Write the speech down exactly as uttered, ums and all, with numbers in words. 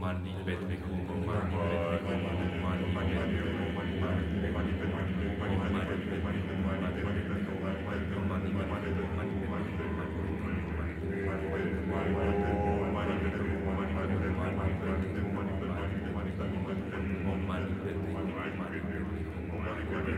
mani pete como mani pete como mani pete como mani pete como mani pete como mani pete como mani pete como mani pete como mani pete como mani pete como mani pete como mani pete como mani pete como mani pete como mani pete como mani pete como mani pete como mani pete